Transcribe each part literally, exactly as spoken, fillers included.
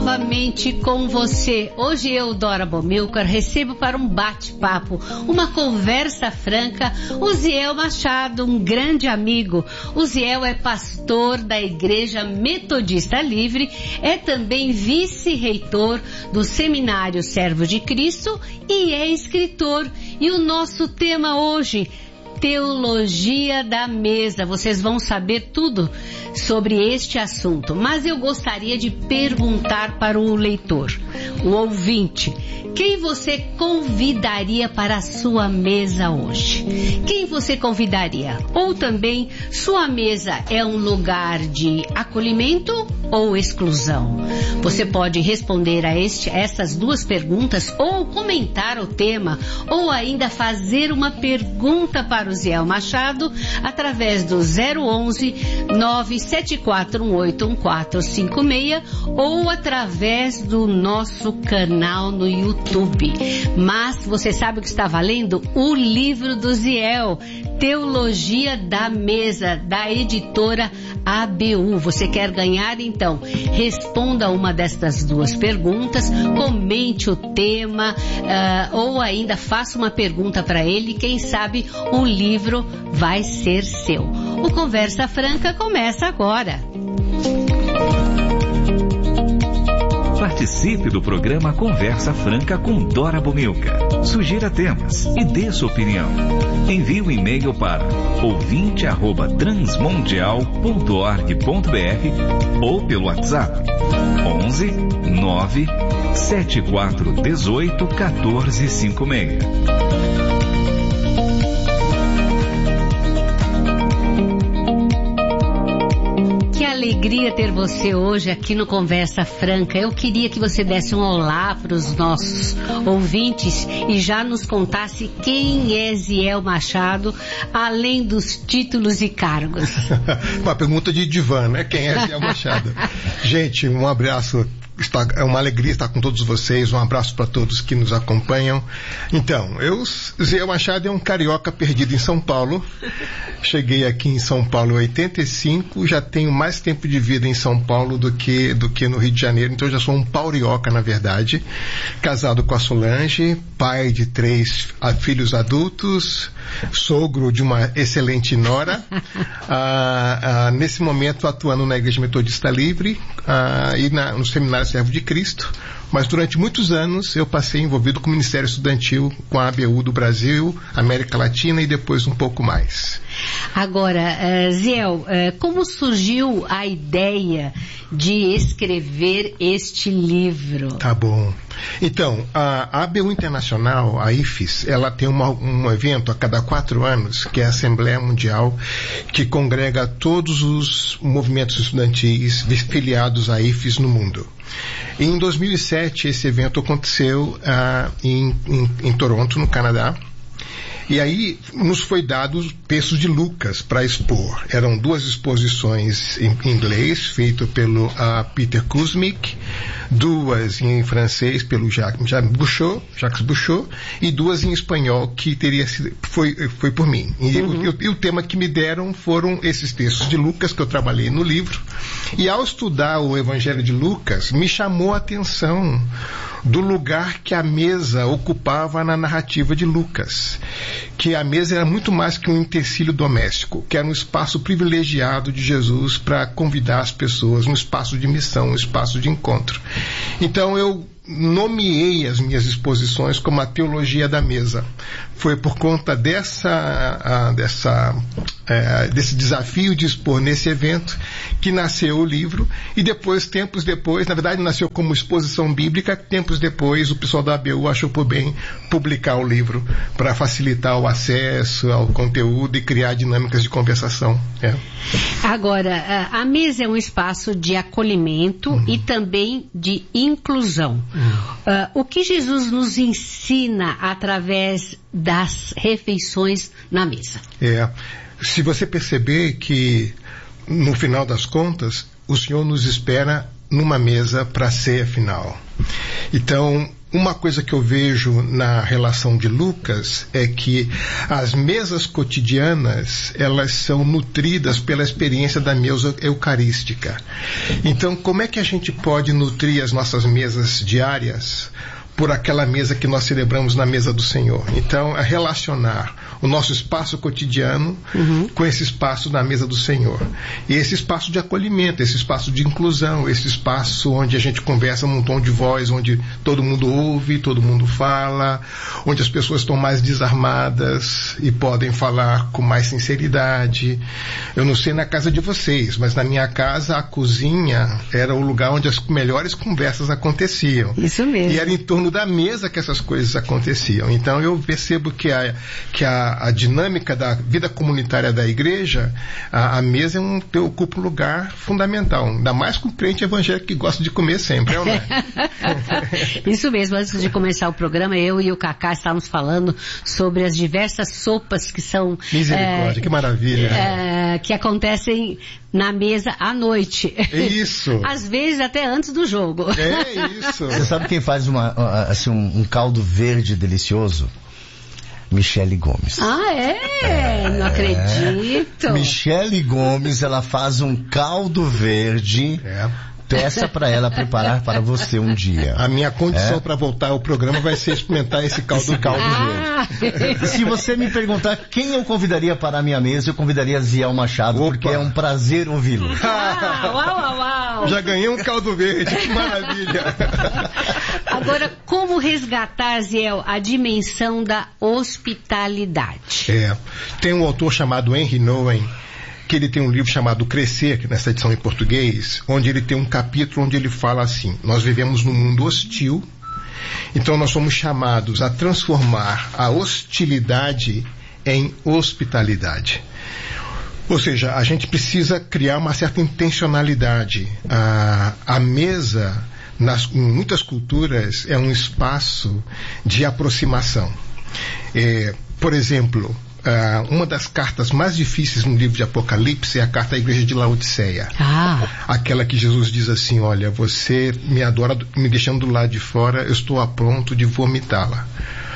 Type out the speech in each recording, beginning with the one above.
novamente com você. Hoje eu, Dora Bomilcar, recebo para um bate-papo, uma conversa franca, o Ziel Machado, um grande amigo. O Ziel é pastor da Igreja Metodista Livre, é também vice-reitor do Seminário Servo de Cristo e é escritor. E o nosso tema hoje, Teologia da Mesa. Vocês vão saber tudo sobre este assunto, mas eu gostaria de perguntar para o leitor, o ouvinte, quem você convidaria para a sua mesa hoje? Quem você convidaria? Ou também, sua mesa é um lugar de acolhimento ou exclusão? Você pode responder a este, essas duas perguntas, ou comentar o tema, ou ainda fazer uma pergunta para o Ziel Machado através do zero onze, nove sete quatro um oito um quatro cinco seis ou através do nosso canal no YouTube. Mas você sabe o que está valendo? O livro do Ziel, Teologia da Mesa, da editora A B U. Você quer ganhar? Então, responda uma destas duas perguntas, comente o tema, uh, ou ainda faça uma pergunta para ele. Quem sabe o livro vai ser seu. O Conversa Franca começa agora. Participe do programa Conversa Franca com Dora Bomilcar. Sugira temas e dê sua opinião. Envie um e-mail para ouvinte arroba transmundial ponto org ponto br ou pelo WhatsApp onze nove sete quatro um oito um quatro cinco seis. Alegria ter você hoje aqui no Conversa Franca. Eu queria que você desse um olá para os nossos ouvintes e já nos contasse quem é Ziel Machado, além dos títulos e cargos. Uma pergunta de divã, né? Quem é Ziel Machado? Gente, um abraço. Está, é uma alegria estar com todos vocês. Um abraço para todos que nos acompanham. Então, eu, Ziel Machado é um carioca perdido em São Paulo. Cheguei aqui em São Paulo em oitenta e cinco, já tenho mais tempo de vida em São Paulo do que, do que no Rio de Janeiro, então eu já sou um paulioca, na verdade. Casado com a Solange, pai de três filhos adultos, sogro de uma excelente nora. ah, ah, nesse momento atuando na Igreja Metodista Livre ah, e na, no Seminário Servo de Cristo, mas durante muitos anos eu passei envolvido com o Ministério Estudantil, com a A B U do Brasil, América Latina e depois um pouco mais. Agora, uh, Ziel, uh, como surgiu a ideia de escrever este livro? Tá bom. Então, a A B U Internacional, a I F E S, ela tem uma, um evento a cada quatro anos, que é a Assembleia Mundial, que congrega todos os movimentos estudantis filiados à I F E S no mundo. Em dois mil e sete, esse evento aconteceu uh, em, em, em Toronto, no Canadá. E aí nos foi dado os textos de Lucas para expor. Eram duas exposições em inglês, feito pelo uh, Peter Kuzmick, duas em francês pelo Jacques, Jacques Bouchot, Jacques Bouchot, e duas em espanhol que teria sido, foi, foi por mim. E, uhum. o, e o tema que me deram foram esses textos de Lucas que eu trabalhei no livro. E ao estudar o Evangelho de Lucas, me chamou a atenção do lugar que a mesa ocupava na narrativa de Lucas, que a mesa era muito mais que um utensílio doméstico, que era um espaço privilegiado de Jesus para convidar as pessoas, um espaço de missão, um espaço de encontro. Então eu nomeei as minhas exposições como a Teologia da Mesa. Foi por conta dessa, uh, dessa, uh, desse desafio de expor nesse evento que nasceu o livro, e depois, tempos depois, na verdade nasceu como exposição bíblica, tempos depois o pessoal da A B U achou por bem publicar o livro para facilitar o acesso ao conteúdo e criar dinâmicas de conversação. É. Agora, a mesa é um espaço de acolhimento uhum. e também de inclusão. Uh, o que Jesus nos ensina através das refeições na mesa? É, se você perceber que no final das contas o Senhor nos espera numa mesa para a ceia final. Então uma coisa que eu vejo na relação de Lucas é que as mesas cotidianas, elas são nutridas pela experiência da mesa eucarística. Então, como é que a gente pode nutrir as nossas mesas diárias por aquela mesa que nós celebramos na mesa do Senhor? Então, é relacionar o nosso espaço cotidiano uhum. com esse espaço na mesa do Senhor. E esse espaço de acolhimento, esse espaço de inclusão, esse espaço onde a gente conversa num tom de voz, onde todo mundo ouve, todo mundo fala, onde as pessoas estão mais desarmadas e podem falar com mais sinceridade. Eu não sei na casa de vocês, mas na minha casa a cozinha era o lugar onde as melhores conversas aconteciam. Isso mesmo. E era em torno da mesa que essas coisas aconteciam. Então eu percebo que a, que a, a dinâmica da vida comunitária da igreja, a, a mesa é um, ocupa um lugar fundamental, ainda mais com o crente evangélico que gosta de comer sempre, não é? Isso mesmo. Antes de começar o programa, eu e o Cacá estávamos falando sobre as diversas sopas que são misericórdia, é, que maravilha, é, que acontecem na mesa à noite. Isso. Às vezes até antes do jogo. É isso. Você sabe quem faz uma, assim, um, um caldo verde delicioso? Michele Gomes. Ah, é? é? Não acredito. Michele Gomes, ela faz um caldo verde. É. Peça para ela preparar para você um dia. A minha condição é? para voltar ao programa vai ser experimentar esse caldo, esse caldo ah. verde. Se você me perguntar quem eu convidaria para a minha mesa, eu convidaria Ziel Machado, Opa. porque é um prazer ouvi-lo. Ah, uau, uau, uau. Já ganhei um caldo verde, que maravilha. Agora, como resgatar, Ziel, a dimensão da hospitalidade? É, tem um autor chamado Henry Nouwen, que ele tem um livro chamado Crescer, nessa edição em português, onde ele tem um capítulo onde ele fala assim: nós vivemos num mundo hostil, então nós somos chamados a transformar a hostilidade em hospitalidade. Ou seja, a gente precisa criar uma certa intencionalidade. A, a mesa, nas, em muitas culturas, é um espaço de aproximação. É, por exemplo, Uh, uma das cartas mais difíceis no livro de Apocalipse é a carta à igreja de Laodiceia. Ah. Aquela que Jesus diz assim: olha, você me adora me deixando do lado de fora, eu estou a ponto de vomitá-la.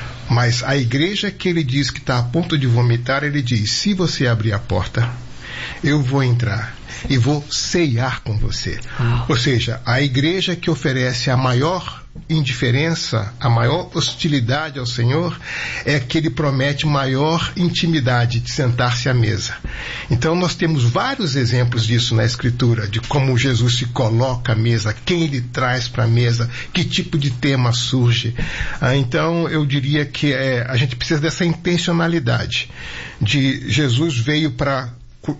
Mas a igreja que ele diz que está a ponto de vomitar, ele diz: se você abrir a porta, eu vou entrar e vou ceiar com você. Ah. Ou seja, a igreja que oferece a maior indiferença, a maior hostilidade ao Senhor, é que ele promete maior intimidade de sentar-se à mesa. Então nós temos vários exemplos disso na Escritura, de como Jesus se coloca à mesa, quem ele traz para a mesa, que tipo de tema surge. Ah, então eu diria que é, a gente precisa dessa intencionalidade, de Jesus veio para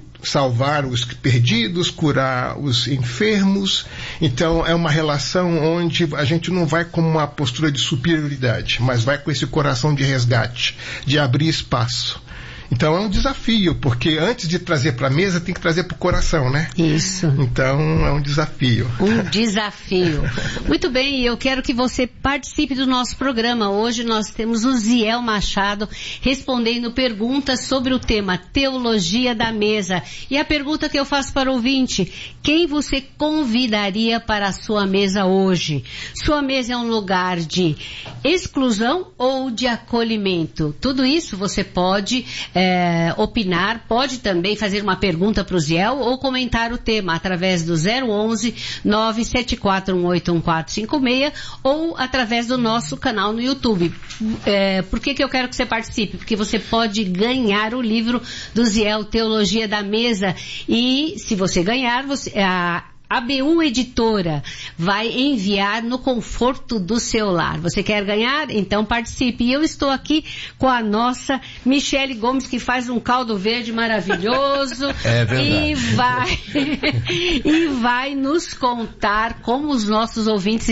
salvar os perdidos, curar os enfermos. Então é uma relação onde a gente não vai com uma postura de superioridade, mas vai com esse coração de resgate, de abrir espaço. Então é um desafio, porque antes de trazer para a mesa, tem que trazer para o coração, né? Isso. Então é um desafio. Um desafio. Muito bem, eu quero que você participe do nosso programa. Hoje nós temos o Ziel Machado respondendo perguntas sobre o tema Teologia da Mesa. E a pergunta que eu faço para o ouvinte: quem você convidaria para a sua mesa hoje? Sua mesa é um lugar de exclusão ou de acolhimento? Tudo isso você pode É, opinar, pode também fazer uma pergunta para o Ziel ou comentar o tema através do zero onze, nove sete quatro um oito um quatro cinco seis ou através do nosso canal no YouTube. É, por que que eu quero que você participe? Porque você pode ganhar o livro do Ziel, Teologia da Mesa, e se você ganhar, você, a A B U Editora vai enviar no conforto do seu lar. Você quer ganhar? Então participe. E eu estou aqui com a nossa Michele Gomes, que faz um caldo verde maravilhoso. É verdade. E vai, e vai nos contar como os nossos ouvintes